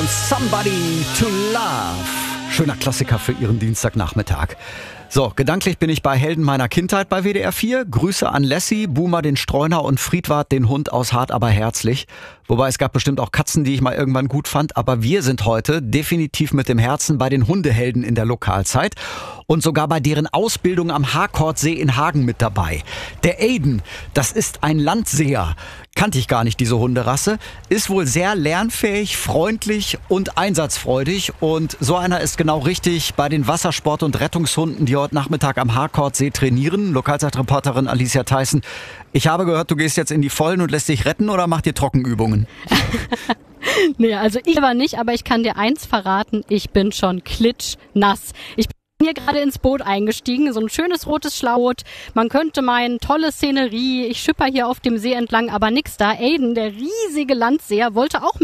und Somebody to Love. Schöner Klassiker für Ihren Dienstagnachmittag. So, gedanklich bin ich bei Helden meiner Kindheit bei WDR 4. Grüße an Lassie, Boomer den Streuner und Friedwart den Hund aus Hart aber herzlich. Wobei es gab bestimmt auch Katzen, die ich mal irgendwann gut fand. Aber wir sind heute definitiv mit dem Herzen bei den Hundehelden in der Lokalzeit. Und sogar bei deren Ausbildung am Harkordsee in Hagen mit dabei. Der Aiden, das ist ein Landseher. Kannte ich gar nicht, diese Hunderasse. Ist wohl sehr lernfähig, freundlich und einsatzfreudig. Und so einer ist genau richtig bei den Wassersport- und Rettungshunden, die heute Nachmittag am Harkordsee trainieren. Lokalzeitreporterin Alicia Theissen. Ich habe gehört, du gehst jetzt in die Vollen und lässt dich retten oder machst dir Trockenübungen? Nee, also ich aber nicht, aber ich kann dir eins verraten, ich bin schon klitschnass. Ich bin hier gerade ins Boot eingestiegen, so ein schönes rotes Schlauchboot. Man könnte meinen, tolle Szenerie, ich schipper hier auf dem See entlang, aber nix da. Aiden, der riesige Landseher, wollte auch